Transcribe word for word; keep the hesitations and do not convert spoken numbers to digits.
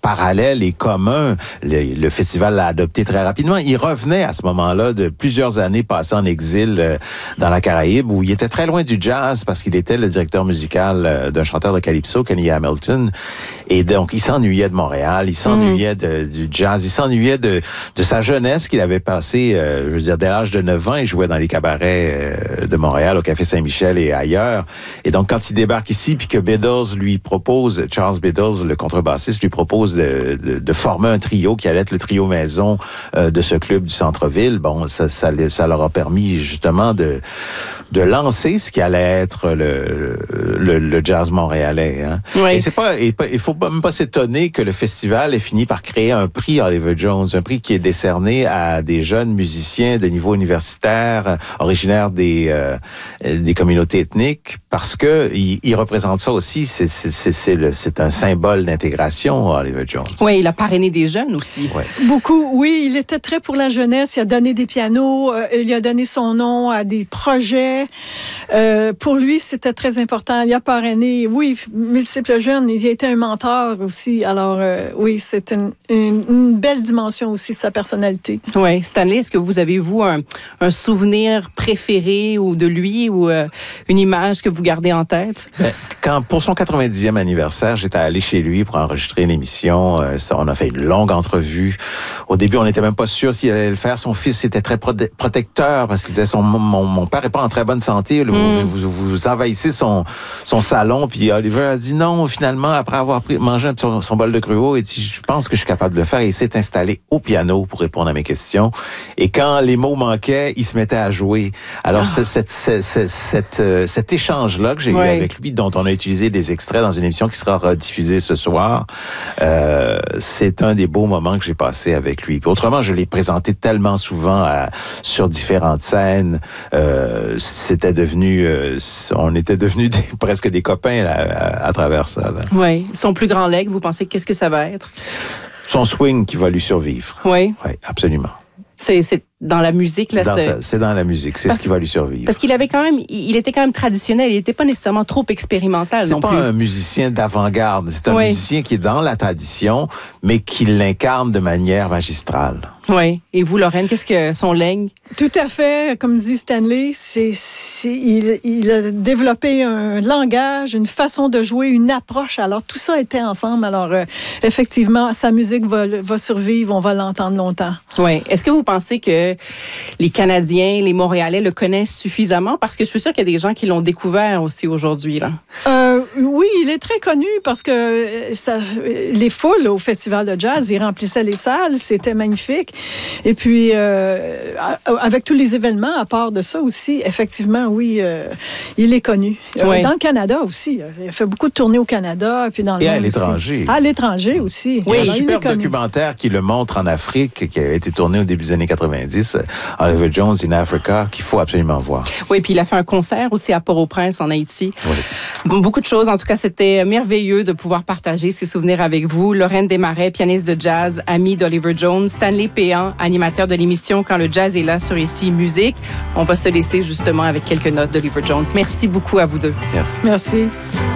parallèle et commun. Le, le festival l'a adopté très rapidement. Il revenait à ce moment-là de plusieurs années passées en exil euh, dans la Caraïbe, où il était très loin du jazz parce qu'il était le directeur musical euh, d'un chanteur de calypso, Kenny Hamilton. Et donc, il s'ennuyait de Montréal, il s'ennuyait mmh. de, du jazz, il s'ennuyait de, de sa jeunesse qu'il avait passée, euh, je veux dire, dès l'âge de neuf ans, il jouait dans les cabarets euh, de Montréal, au Café Saint-Michel et ailleurs. Et donc, quand il débarque ici, puis que Biddles lui propose, Charles Biddles, le contrebassiste, lui propose de, de, de former un trio qui allait être le trio maison euh, de ce club du centre-ville, bon, ça, ça, ça leur a permis justement de, de lancer ce qui allait être le, le, le jazz montréalais. Hein. Oui. Et c'est pas, il faut même pas s'étonner que le festival ait fini par créer un prix Oliver Jones, un prix qui est décerné à des jeunes musiciens de niveau universitaire, originaires des euh, des communautés ethniques, parce que il, il représente ça aussi. C'est c'est c'est c'est, le, c'est un symbole d'intégration, Oliver Jones. Oui, il a parrainé des jeunes aussi. Ouais. Beaucoup. Oui, il était très pour la jeunesse. Il a donné des pianos. Euh, il a donné son nom à des projets. Euh, pour lui, c'était très important. Il a parrainé, oui, multiples jeunes. Il a été un mentor aussi. Alors, euh, oui, c'est une, une, une belle dimension aussi de sa personnalité. Oui. Stanley, est-ce que vous avez, vous, un, un souvenir préféré ou de lui ou euh, une image que vous gardez en tête? Ben, quand, pour son quatre-vingt-dixième anniversaire, j'étais allé chez lui pour enregistrer une émission. Euh, ça, on a fait une longue entrevue. Au début, on n'était même pas sûr s'il allait le faire. Son fils était très prote- protecteur parce qu'il disait son, mon, mon père est pas en très bonne santé. Là, mm. vous, vous, vous envahissez son, son salon. Puis Oliver a dit non, finalement, après avoir pris, mangé son, son bol de gruau, il dit, je pense que je suis capable de le faire. Et il s'est installé au piano pour répondre à mes questions. Et quand les mots manquaient, il se mettait à jouer. Alors, ah. cette, cette, cette, cette, euh, cet échange-là que j'ai ouais. eu avec lui, dont on a utilisé des extraits dans une émission qui sera rediffusée ce soir, euh, c'est un des beaux moments que j'ai passé avec lui. Puis autrement, je l'ai présenté tellement souvent à, sur différentes scènes. Euh, c'était devenu, euh, on était devenus des, presque des copains là, à, à travers ça. Oui. Son plus grand leg, vous pensez qu'est-ce que ça va être? Son swing qui va lui survivre. Oui. Oui, absolument. C'est, c'est dans la musique, là. Dans sa, c'est dans la musique, c'est parce, ce qui va lui survivre. Parce qu'il avait quand même, il était quand même traditionnel, il n'était pas nécessairement trop expérimental c'est non plus. C'est pas un musicien d'avant-garde, c'est un oui. musicien qui est dans la tradition, mais qui l'incarne de manière magistrale. Oui. Et vous, Lorraine, qu'est-ce que son legs? Tout à fait, comme dit Stanley, c'est, c'est il, il a développé un langage, une façon de jouer, une approche. Alors tout ça était ensemble. Alors euh, effectivement, sa musique va, va survivre, on va l'entendre longtemps. Oui. Est-ce que vous pensez que les Canadiens, les Montréalais le connaissent suffisamment? Parce que je suis sûre qu'il y a des gens qui l'ont découvert aussi aujourd'hui, là. Euh, oui, il est très connu parce que ça, les foules au Festival de jazz, il remplissait les salles, c'était magnifique. Et puis, euh, avec tous les événements, à part de ça aussi, effectivement, oui, euh, il est connu. Oui. Dans le Canada aussi. Il a fait beaucoup de tournées au Canada. Puis dans le Et à l'étranger. Aussi. À l'étranger aussi. Oui, il y a un superbe documentaire qui le montre en Afrique, qui a été tourné au début des années quatre-vingt-dix, Oliver Jones in Africa, qu'il faut absolument voir. Oui, puis il a fait un concert aussi à Port-au-Prince, en Haïti. Oui. Bon, beaucoup de choses. En tout cas, c'était merveilleux de pouvoir partager ces souvenirs avec vous. Lorraine Desmarais, pianiste de jazz, amie d'Oliver Jones. Stanley Péan, animateur de l'émission Quand le jazz est là sur Ici Musique. On va se laisser justement avec quelques notes d'Oliver Jones. Merci beaucoup à vous deux. Merci. Merci.